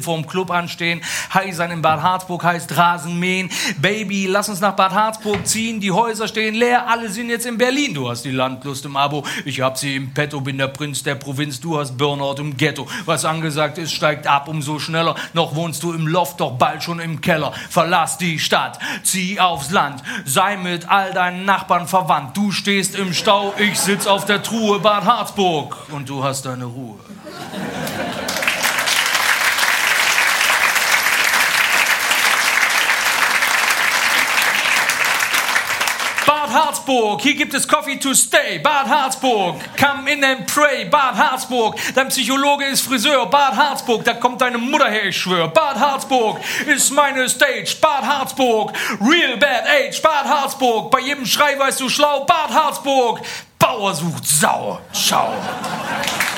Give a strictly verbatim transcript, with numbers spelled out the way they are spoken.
vorm Club anstehen. Hi sein in Bad Harzburg heißt Rasenmähen. Baby, lass uns nach Bad Harzburg ziehen. Die Häuser stehen leer, alle sind jetzt in Berlin. Du hast die Landlust im Abo, ich hab sie im Petto, bin der Prinz der Provinz. Du hast Burnout im Ghetto. Was angesagt ist, steigt ab, umso schneller. Noch wohnst du im Loft, doch bald schon im Keller. Verlass die Stadt, zieh aufs Land. Sei mit all deinen Nachbarn verwandt. Du stehst im Stau, ich sitz auf der Truhe. Bad Harzburg und du hast deine Ruhe. Bad Harzburg, hier gibt es Coffee to stay. Bad Harzburg, come in and pray. Bad Harzburg, dein Psychologe ist Friseur. Bad Harzburg, da kommt deine Mutter her, ich schwör. Bad Harzburg ist meine Stage. Bad Harzburg, real bad age. Bad Harzburg, bei jedem Schrei weißt du schlau. Bad Harzburg, Bauer sucht Sau. Schau.